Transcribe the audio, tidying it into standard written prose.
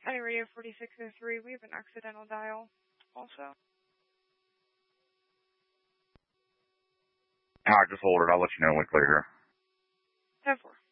Any Radio 4603, we have an accidental dial also. Alright, just hold it. I'll let you know when we clear here. 10-4.